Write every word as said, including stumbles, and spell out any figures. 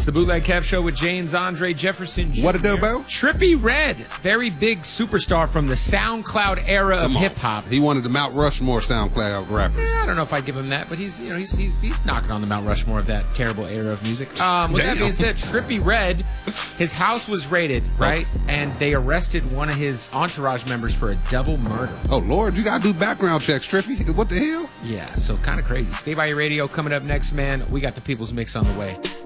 the Bootleg Kev Show with James Andre Jefferson Junior What it do, Bo? Trippie Redd, very big superstar from the SoundCloud era of hip hop. He wanted the Mount Rushmore SoundCloud rappers. Yeah, I don't know if I'd give him that, but he's you know he's he's, he's knocking on the Mount Rushmore of that terrible era of music. Um, with Damn. that being said, Trippie Redd, his house was raided, right, Oh. and they arrested one of his entourage members for a double murder. Oh Lord, you gotta do background checks, Trippie. What the hell? Yeah, so kind of crazy. Stay by your radio. Coming up next, man, we got the People's Mix on the way.